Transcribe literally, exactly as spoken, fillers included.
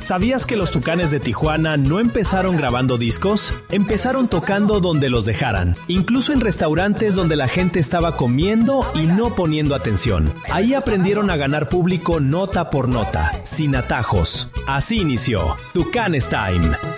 ¿Sabías que los Tucanes de Tijuana no empezaron grabando discos? Empezaron tocando donde los dejaran, incluso en restaurantes donde la gente estaba comiendo y no poniendo atención. Ahí aprendieron a ganar público nota por nota, sin atajos. Así inició Tucanes Time.